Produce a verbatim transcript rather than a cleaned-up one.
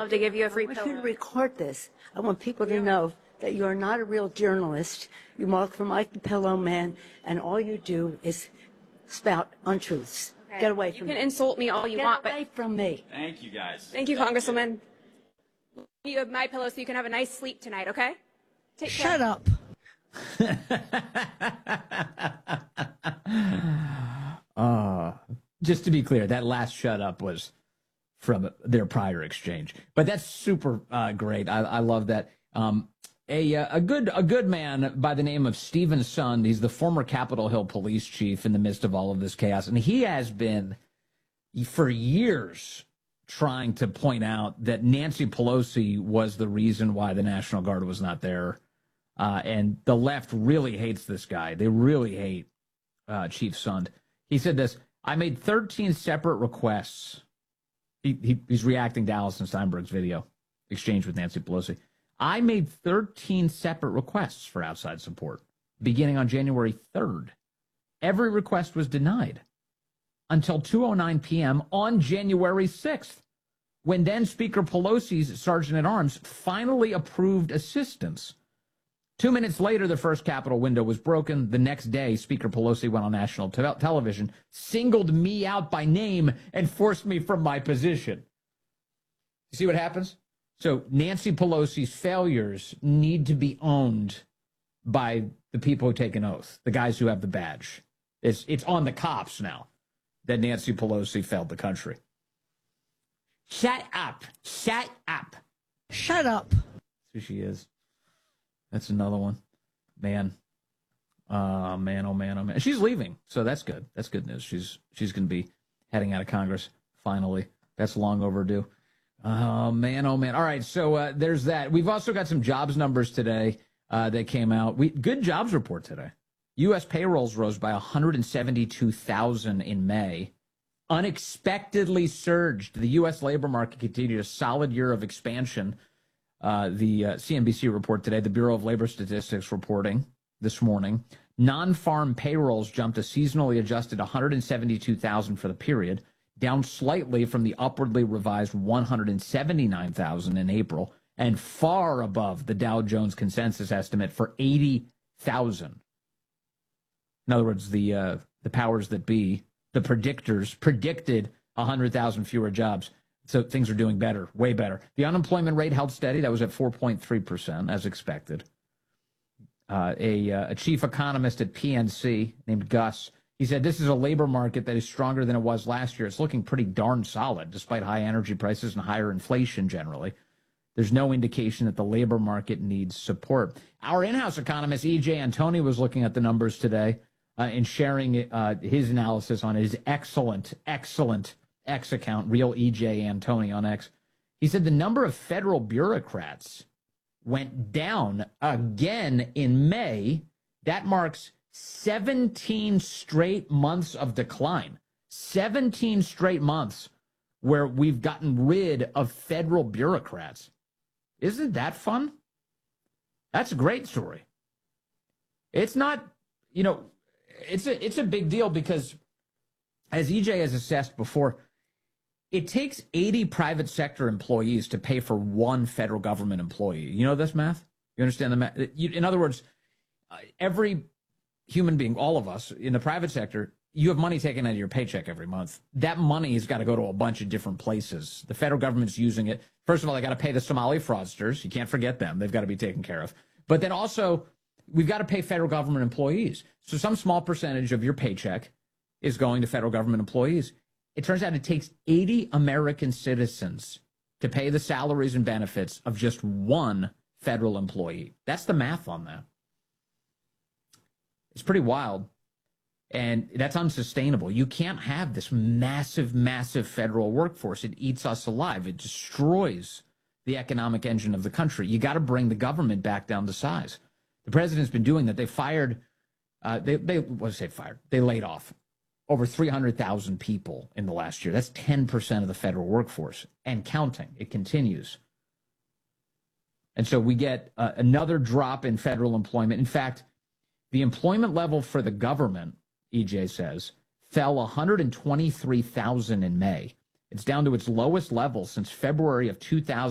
love to give you a free I want pillow. you to record this. I want people to know that you're not a real journalist. You mark for Mike the Pillow Man, and all you do is spout untruths. Okay. Get away You from can me. insult me all you Get want, away but from me. Thank you, guys. thank you, Congresswoman. You have my pillow so you can have a nice sleep tonight, okay? Take Shut care. up. uh, just to be clear, that last shut up was from their prior exchange. But that's super uh, great. I, I love that. Um, a uh, a good a good man by the name of Stephen Sund. He's the former Capitol Hill police chief in the midst of all of this chaos, and he has been for years trying to point out that Nancy Pelosi was the reason why the National Guard was not there. Uh, and the left really hates this guy. They really hate uh, Chief Sund. He said this: I made thirteen separate requests. He, he, he's reacting to Alison Steinberg's video exchange with Nancy Pelosi. I made thirteen separate requests for outside support beginning on January third. Every request was denied until two oh nine p.m. on January sixth, when then Speaker Pelosi's Sergeant-at-Arms finally approved assistance. Two minutes later, the first Capitol window was broken. The next day, Speaker Pelosi went on national te- television, singled me out by name, and forced me from my position. You see what happens? So Nancy Pelosi's failures need to be owned by the people who take an oath, the guys who have the badge. It's, it's on the cops now that Nancy Pelosi failed the country. Shut up. Shut up. Shut up. That's who she is. That's another one. Man. Uh, man, oh, man, oh, man. She's leaving, so that's good. That's good news. She's she's going to be heading out of Congress, finally. That's long overdue. Oh, man, oh, man. All right, so uh, there's that. We've also got some jobs numbers today uh, that came out. We Good jobs report today. U S payrolls rose by one hundred seventy-two thousand in May. Unexpectedly surged. The U S labor market continued a solid year of expansion. Uh, the uh, C N B C report today, the Bureau of Labor Statistics reporting this morning, non-farm payrolls jumped a seasonally adjusted one hundred seventy-two thousand for the period, down slightly from the upwardly revised one hundred seventy-nine thousand in April, and far above the Dow Jones consensus estimate for eighty thousand. In other words, the uh, the powers that be, the predictors, predicted one hundred thousand fewer jobs. So things are doing better, way better. The unemployment rate held steady. That was at four point three percent, as expected. Uh, a, uh, a chief economist at P N C named Gus, he said, this is a labor market that is stronger than it was last year. It's looking pretty darn solid, despite high energy prices and higher inflation generally. There's no indication that the labor market needs support. Our in-house economist, E J Antoni, was looking at the numbers today uh, and sharing uh, his analysis on his excellent, excellent X account, Real E J Antoni on X. He said the number of federal bureaucrats went down again in May. That marks seventeen straight months of decline. seventeen straight months where we've gotten rid of federal bureaucrats. Isn't that fun? That's a great story. It's not, you know, it's a, it's a big deal because, as E J has assessed before, it takes eighty private sector employees to pay for one federal government employee. You know this math? You understand the math? You, in other words, uh, every human being, all of us in the private sector, you have money taken out of your paycheck every month. That money has got to go to a bunch of different places. The federal government's using it. First of all, they got to pay the Somali fraudsters. You can't forget them. They've got to be taken care of. But then also, we've got to pay federal government employees. So some small percentage of your paycheck is going to federal government employees. It turns out it takes eighty American citizens to pay the salaries and benefits of just one federal employee. That's the math on that. It's pretty wild. And that's unsustainable. You can't have this massive, massive federal workforce. It eats us alive. It destroys the economic engine of the country. You got to bring the government back down to size. The president's been doing that. They fired, uh, they, they, what did I say fired? They laid off over three hundred thousand people in the last year. That's ten percent of the federal workforce and counting. It continues. And so we get uh, another drop in federal employment. In fact, the employment level for the government, E J says, fell one hundred twenty-three thousand in May. It's down to its lowest level since February of two thousand.